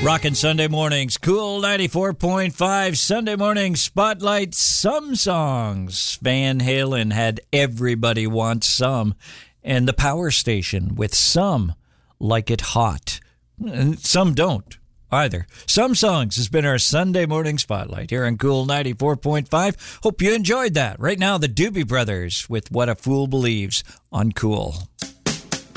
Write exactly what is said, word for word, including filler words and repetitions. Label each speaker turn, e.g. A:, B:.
A: Rockin' Sunday mornings, Cool ninety-four point five, Sunday morning spotlight, Some Songs. Van Halen had Everybody Wants Some, and the Power Station with Some Like It Hot. And some don't either. Some Songs has been our Sunday morning spotlight here on Cool ninety-four point five. Hope you enjoyed that. Right now, the Doobie Brothers with What a Fool Believes on Cool.